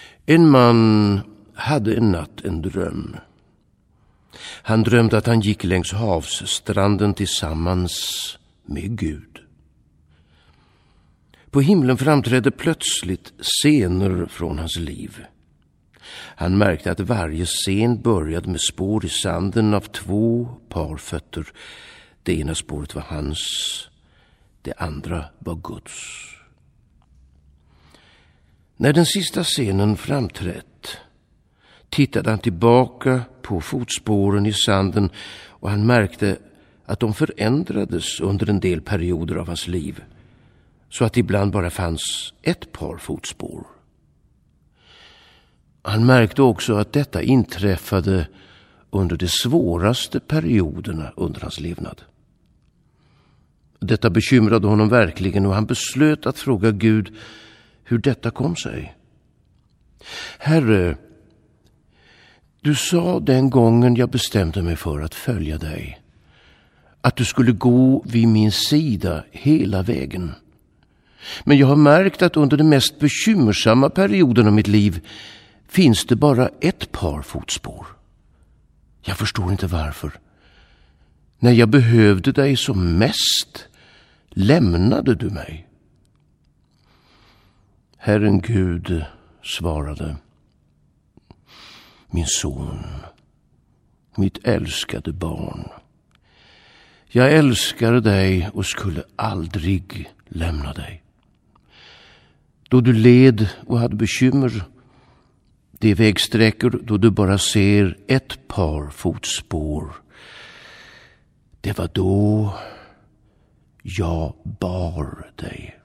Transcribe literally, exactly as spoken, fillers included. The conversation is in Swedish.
En man hade en natt en dröm. Han drömde att han gick längs havsstranden tillsammans med Gud. På himlen framträdde plötsligt scener från hans liv. Han märkte att varje scen började med spår i sanden av två par fötter. Det ena spåret var hans, det andra var Guds. När den sista scenen framträtt tittade han tillbaka på fotspåren i sanden och han märkte att de förändrades under en del perioder av hans liv, så att det ibland bara fanns ett par fotspår. Han märkte också att detta inträffade under de svåraste perioderna under hans levnad. Detta bekymrade honom verkligen och han beslöt att fråga Gud hur detta kom sig. Herre, du sa den gången jag bestämde mig för att följa dig att du skulle gå vid min sida hela vägen. Men jag har märkt att under den mest bekymmersamma perioden av mitt liv finns det bara ett par fotspår. Jag förstår inte varför. När jag behövde dig som mest lämnade du mig. Herren Gud svarade: Min son, mitt älskade barn, jag älskar dig och skulle aldrig lämna dig. Då du led och hade bekymmer, det vägsträckor då du bara ser ett par fotspår, det var då jag bar dig.